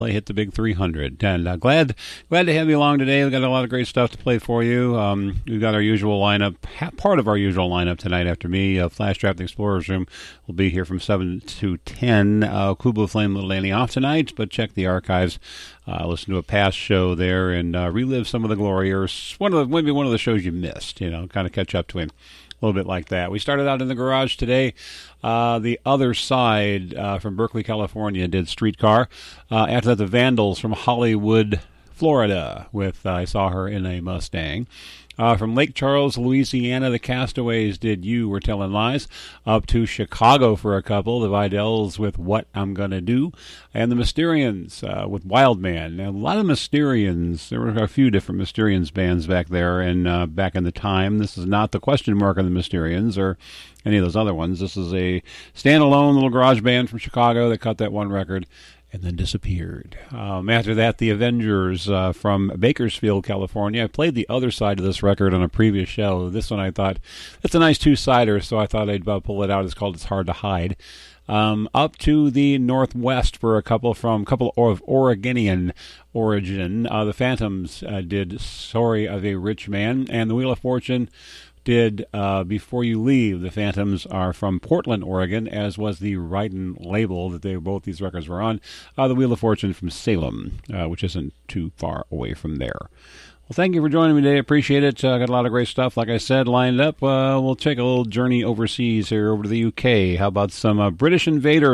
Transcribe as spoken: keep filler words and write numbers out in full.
Play hit the big three hundred, and uh, glad glad to have you along today. We've got a lot of great stuff to play for you. Um, we've got our usual lineup, part of our usual lineup tonight after me. Uh, Flash Draft Explorers Room will be here from seven to ten. Uh, Kubo Flame Little Annie off tonight, but check the archives. Uh, listen to a past show there and uh, relive some of the glory, or one of the, maybe one of the shows you missed, you know, kind of catch up to him. A little bit like that. We started out in the garage today. Uh, the Other Side uh, from Berkeley, California did Streetcar. Uh, after that, the Vandals from Hollywood, Florida, with uh, I Saw Her in a Mustang. Uh, from Lake Charles, Louisiana, the Castaways did You Were Telling Lies. Up to Chicago for a couple, the Vidals with What I'm Gonna Do. And the Mysterians uh, with Wild Man. Now, a lot of Mysterians. There were a few different Mysterians bands back there and uh, back in the time. This is not the question mark on the Mysterians or any of those other ones. This is a standalone little garage band from Chicago that cut that one record and then disappeared. Um, after that, the Avengers uh, from Bakersfield, California. I played the other side of this record on a previous show. This one I thought, it's a nice two-sider, so I thought I'd uh, pull it out. It's called It's Hard to Hide. Um, up to the Northwest for a couple from a couple of Oregonian origin. Uh, the Phantoms uh, did Story of a Rich Man, and the Wheel of Fortune did uh, Before You Leave. The Phantoms are from Portland, Oregon, as was the Ryden label that they both these records were on. Uh, the Wheel of Fortune from Salem, uh, which isn't too far away from there. Well, thank you for joining me today. Appreciate it. Uh, got a lot of great stuff, like I said, lined up. Uh, we'll take a little journey overseas here over to the U K. How about some uh, British Invader